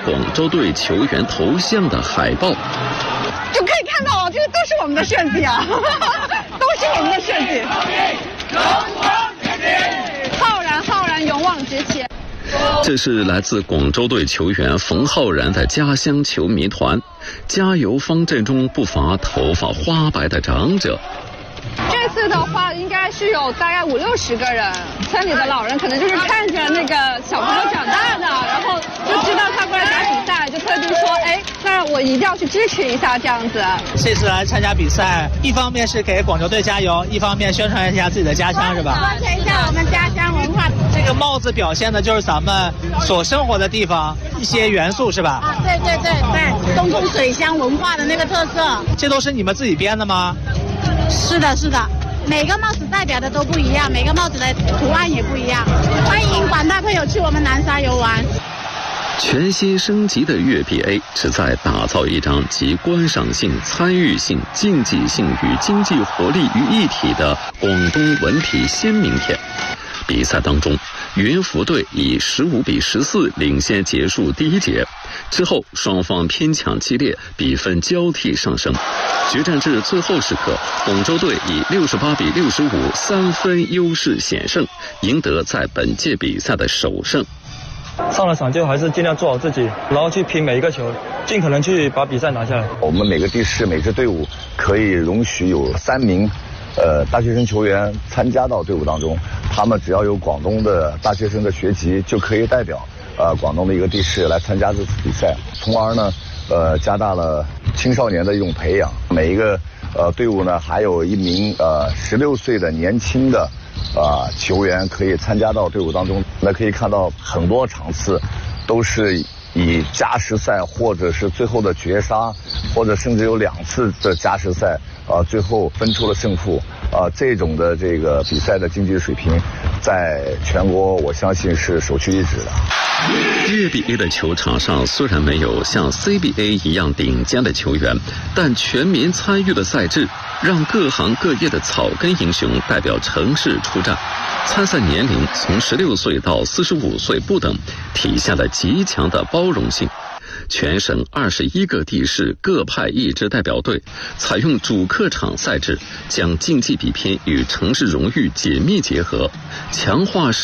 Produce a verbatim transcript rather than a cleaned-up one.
广州队球员头像的海报。 就可以看到啊，这个都是我们的设计啊，都是我们的设计。浩然浩然，勇往直前。 这是来自广州队球员冯浩然的家乡球迷团，加油方阵中不乏头发花白的长者。 这次的话，应该是有大概五六十个人，村里的老人可能就是看着那个小朋友长大的，然后就知道他过来打比赛，就特地说，哎，那我一定要去支持一下这样子。 这次来参加比赛，一方面是给广州队加油，一方面宣传一下自己的家乡，是吧？ 宣传一下我们家乡文化。 这个帽子表现的就是咱们所生活的地方一些元素，是吧？ 啊，对对对对，东风水乡文化的那个特色。 这都是你们自己编的吗？ 是的，是的，每个帽子代表的都不一样，每个帽子的图案也不一样。欢迎广大朋友去我们南沙游玩。 全新升级的粤 B A 旨在打造一张集观赏性、参与性、竞技性与经济活力于一体的广东文体鲜明片。比赛当中，云浮队以十五比十四领先结束第一节，之后双方拼抢激烈，比分交替上升。决战至最后时刻，广州队以六十八比六十五三分优势险胜，赢得在本届比赛的首胜。 上了场就还是尽量做好自己，然后去拼每一个球，尽可能去把比赛拿下来。 我们每个地市、每支队伍可以容许有三名呃大学生球员参加到队伍当中，他们只要有广东的大学生的学籍，就可以代表呃广东的一个地市来参加这次比赛，从而呢呃加大了青少年的一种培养。每一个呃队伍呢还有一名呃十六岁的年轻的啊、呃，球员可以参加到队伍当中。那可以看到很多场次都是以加时赛，或者是最后的绝杀，或者甚至有两次的加时赛，啊、呃，最后分出了胜负。啊、呃，这种的这个比赛的竞技水平，在全国我相信是首屈一指的。 粤 B A 的球场上虽然没有像 C B A 一样顶尖的球员，但全民参与的赛制让各行各业的草根英雄代表城市出战。参赛年龄从十六岁到四十五岁不等，体现了极强的包容性。全省二十一个地市各派一支代表队，采用主客场赛制，将竞技比拼与城市荣誉紧密结合，强化